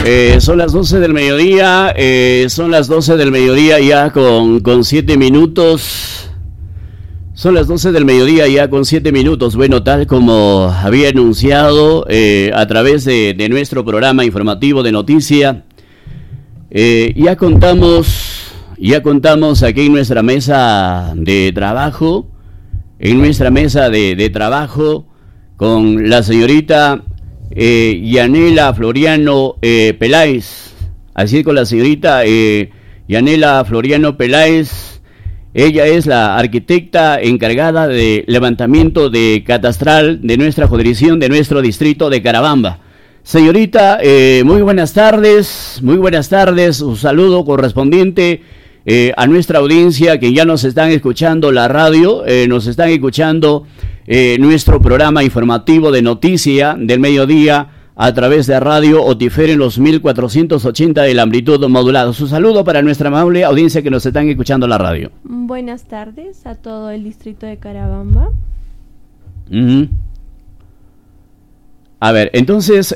Son las 12 del mediodía, son las 12 del mediodía ya con 7 minutos. Son las 12 del mediodía ya con 7 minutos. Bueno, tal como había anunciado a través de nuestro programa informativo de noticia, ya contamos aquí en nuestra mesa de trabajo, con la señorita Yanela Floriano Peláez. Así con la señorita Yanela Floriano Peláez. Ella es la arquitecta encargada de levantamiento de catastral de nuestra jurisdicción, de nuestro distrito de Carabamba. Señorita, muy buenas tardes, un saludo correspondiente a nuestra audiencia que ya nos están escuchando la radio, nos están escuchando nuestro programa informativo de noticia del mediodía a través de Radio Otifer en los 1480 de la amplitud modulada. Su saludo para nuestra amable audiencia que nos están escuchando la radio. Buenas tardes a todo el distrito de Carabamba. A ver, entonces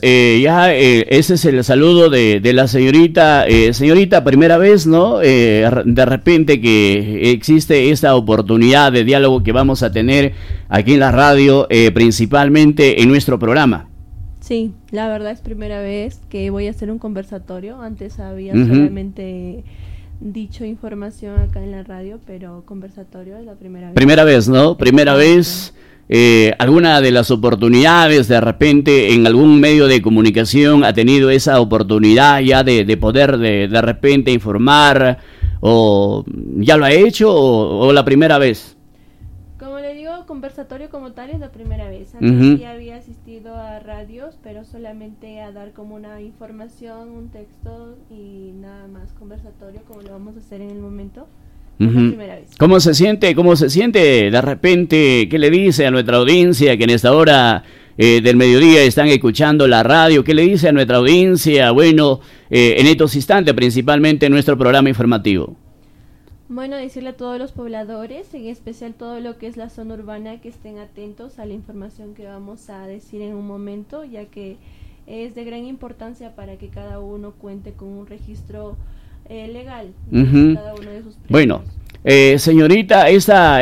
ese es el saludo de la señorita. Señorita, primera vez, ¿no? De repente que existe esta oportunidad de diálogo que vamos a tener aquí en la radio, principalmente en nuestro programa. Sí, la verdad es primera vez que voy a hacer un conversatorio. Antes había solamente dicho información acá en la radio, pero conversatorio es la primera vez. Primera vez, ¿no? Primera vez. ¿Alguna de las oportunidades de repente en algún medio de comunicación ha tenido esa oportunidad ya de poder de repente informar, o ya lo ha hecho o la primera vez? Como le digo, conversatorio como tal es la primera vez. Antes ya había asistido a radios, pero solamente a dar como una información, un texto y nada más. Conversatorio como lo vamos a hacer en el momento. La primera vez. ¿Cómo se siente de repente? ¿Qué le dice a nuestra audiencia que en esta hora del mediodía están escuchando la radio? ¿Qué le dice a nuestra audiencia? Bueno, en estos instantes, principalmente en nuestro programa informativo. Bueno, decirle a todos los pobladores, en especial todo lo que es la zona urbana, que estén atentos a la información que vamos a decir en un momento, ya que es de gran importancia para que cada uno cuente con un registro legal de cada uno de sus precios. Bueno, señorita, esta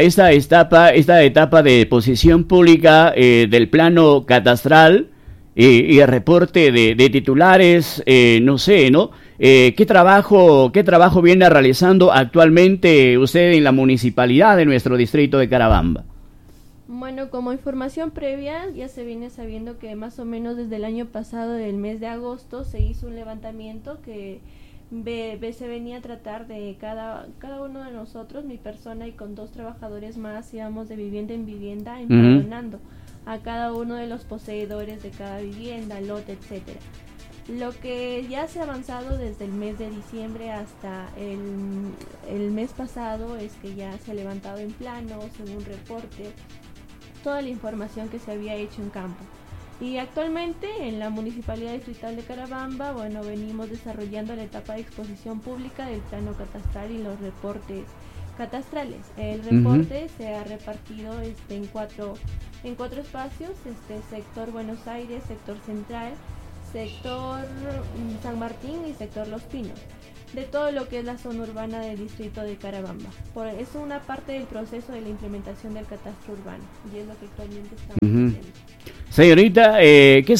etapa de posición pública del plano catastral y el reporte de titulares, no sé, ¿no? ¿Qué trabajo viene realizando actualmente usted en la municipalidad de nuestro distrito de Carabamba? Bueno, como información previa, ya se viene sabiendo que más o menos desde el año pasado, del mes de agosto, se hizo un levantamiento que se venía a tratar de cada uno de nosotros, mi persona y con 2 trabajadores más, íbamos de vivienda en vivienda empadronando a cada uno de los poseedores de cada vivienda, lote, etcétera. Lo que ya se ha avanzado desde el mes de diciembre hasta el mes pasado es que ya se ha levantado en plano, según reporte, toda la información que se había hecho en campo. Y actualmente en la Municipalidad Distrital de Carabamba, bueno, venimos desarrollando la etapa de exposición pública del plano catastral y los reportes catastrales. El reporte se ha repartido en cuatro espacios, sector Buenos Aires, sector Central, sector San Martín y sector Los Pinos, de todo lo que es la zona urbana del distrito de Carabamba. Es una parte del proceso de la implementación del catastro urbano y es lo que actualmente estamos haciendo. Señorita, ¿qué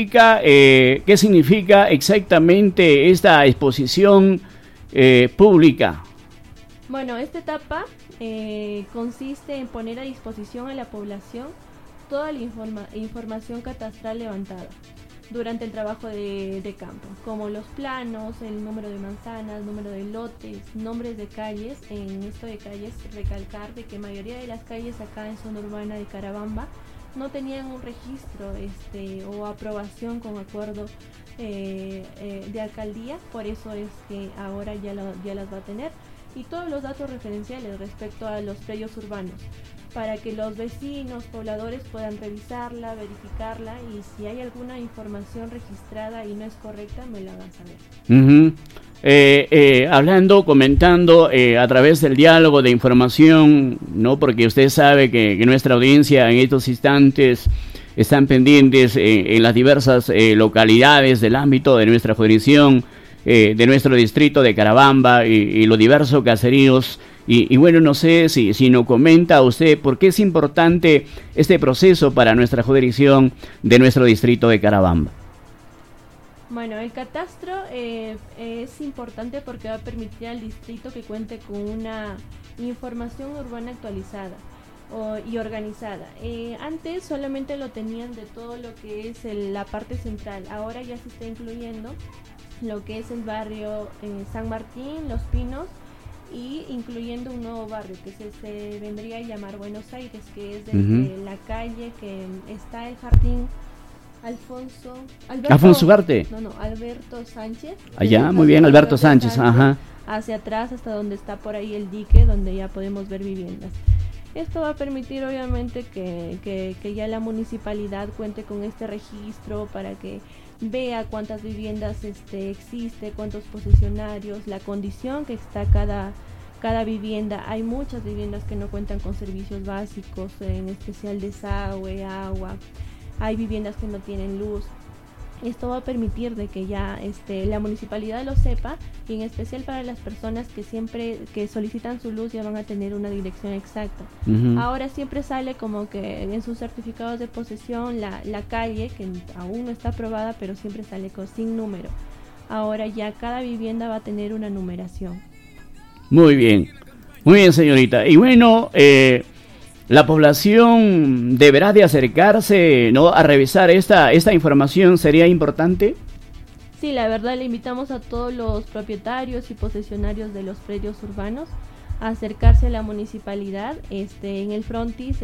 significa exactamente esta exposición pública? Bueno, esta etapa consiste en poner a disposición a la población toda la información catastral levantada durante el trabajo de campo, como los planos, el número de manzanas, número de lotes, nombres de calles. En esto de calles, recalcar de que mayoría de las calles acá en zona urbana de Carabamba no tenían un registro o aprobación con acuerdo de alcaldía, por eso es que ahora ya las va a tener, y todos los datos referenciales respecto a los predios urbanos, para que los vecinos, pobladores puedan revisarla, verificarla, y si hay alguna información registrada y no es correcta, me la hagan saber. Comentando a través del diálogo de información, ¿no? Porque usted sabe que nuestra audiencia en estos instantes están pendientes en las diversas localidades del ámbito de nuestra jurisdicción, de nuestro distrito de Carabamba y los diversos caseríos. Y bueno, no sé si nos comenta usted por qué es importante este proceso para nuestra jurisdicción de nuestro distrito de Carabamba. Bueno, el catastro es importante porque va a permitir al distrito que cuente con una información urbana actualizada y organizada. Antes solamente lo tenían de todo lo que es la parte central, ahora ya se está incluyendo lo que es el barrio San Martín, Los Pinos, y incluyendo un nuevo barrio que se vendría a llamar Buenos Aires, que es desde la calle que está el jardín Alfonso Ugarte. Alberto Sánchez. Allá, muy bien, Alberto Sánchez, ajá. Hacia atrás hasta donde está por ahí el dique, donde ya podemos ver viviendas. Esto va a permitir obviamente que ya la municipalidad cuente con este registro para que vea cuántas viviendas existe, cuántos posesionarios, la condición que está cada vivienda. Hay muchas viviendas que no cuentan con servicios básicos, en especial desagüe, agua. Hay viviendas que no tienen luz. Esto va a permitir de que ya la municipalidad lo sepa, y en especial para las personas que siempre que solicitan su luz ya van a tener una dirección exacta. Ahora siempre sale como que en sus certificados de posesión la calle, que aún no está aprobada, pero siempre sale sin número. Ahora ya cada vivienda va a tener una numeración. Muy bien, señorita. Y bueno, la población deberá de acercarse, ¿no?, a revisar esta información. ¿Sería importante? Sí, la verdad le invitamos a todos los propietarios y posesionarios de los predios urbanos a acercarse a la municipalidad. En el frontis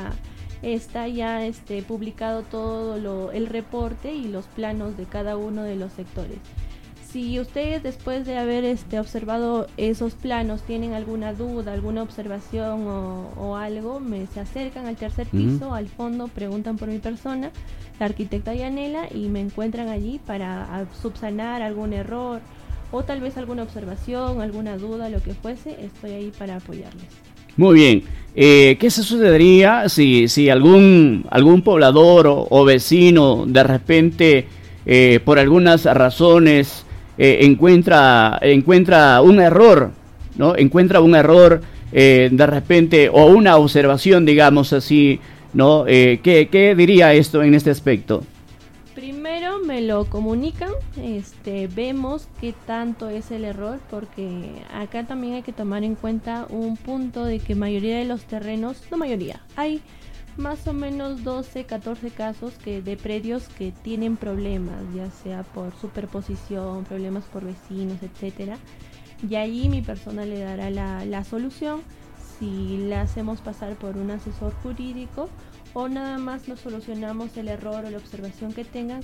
está ya publicado todo el reporte y los planos de cada uno de los sectores. Si ustedes, después de haber observado esos planos, tienen alguna duda, alguna observación o algo, se acercan al tercer piso, al fondo, preguntan por mi persona, la arquitecta Yanela, y me encuentran allí para subsanar algún error o tal vez alguna observación, alguna duda, lo que fuese. Estoy ahí para apoyarles. Muy bien. ¿Qué se sucedería si algún poblador o vecino de repente, por algunas razones, encuentra un error, ¿no? Encuentra un error de repente, o una observación, digamos así, ¿no? ¿Qué diría esto en este aspecto? Primero me lo comunican, vemos qué tanto es el error, porque acá también hay que tomar en cuenta un punto de que mayoría de los terrenos, no mayoría, hay más o menos 12, 14 casos de predios que tienen problemas, ya sea por superposición, problemas por vecinos, etcétera. Y allí mi persona le dará la solución, si le hacemos pasar por un asesor jurídico o nada más nos solucionamos el error o la observación que tengan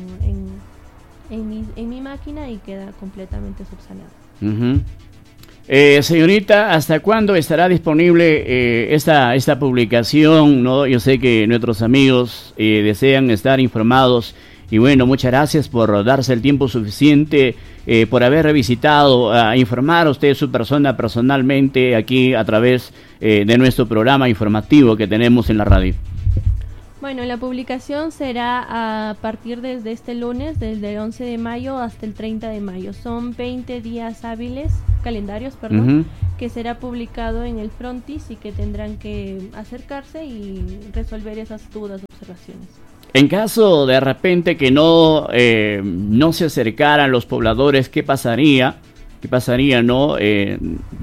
en mi máquina y queda completamente subsanado. Señorita, ¿hasta cuándo estará disponible esta publicación, ¿no? Yo sé que nuestros amigos desean estar informados, y bueno, muchas gracias por darse el tiempo suficiente, por haber visitado a informar a usted, su persona, personalmente, aquí a través de nuestro programa informativo que tenemos en la radio. Bueno, la publicación será a partir desde este lunes, desde el 11 de mayo hasta el 30 de mayo. Son 20 días hábiles, calendarios, que será publicado en el frontis y que tendrán que acercarse y resolver esas dudas, observaciones. En caso de repente que no se acercaran los pobladores, ¿qué pasaría, no?